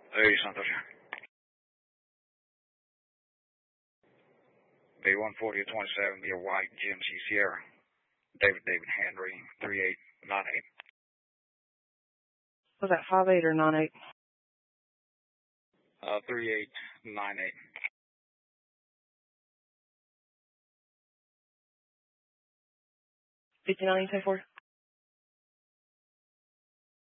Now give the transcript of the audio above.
Hey, Santosh. B140-27, be a white GMC Sierra. David Henry, 3898. Was that 58 or 98? 3898. 59, 10-4?